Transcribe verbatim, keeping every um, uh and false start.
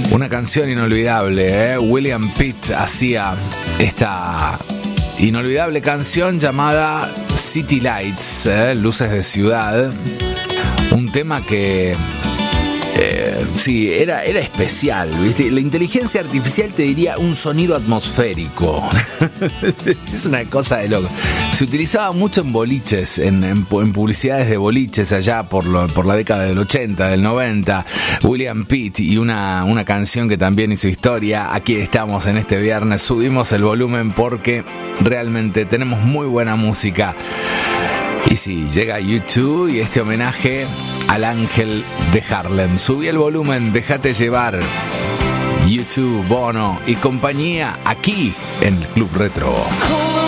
Una canción inolvidable, ¿eh? William Pitt hacía esta inolvidable canción llamada City Lights, ¿eh? Luces de ciudad. Un tema que... Eh, sí, era, era especial, ¿viste? La inteligencia artificial te diría un sonido atmosférico. Es una cosa de loco. Se utilizaba mucho en boliches, en, en, en publicidades de boliches allá por, lo, por la década del ochenta, del noventa. William Pitt y una, una canción que también hizo historia. Aquí estamos en este viernes. Subimos el volumen porque realmente tenemos muy buena música. Y sí, llega YouTube y este homenaje al ángel de Harlem. Subí el volumen, déjate llevar. YouTube, Bono y compañía aquí en el Club Retro.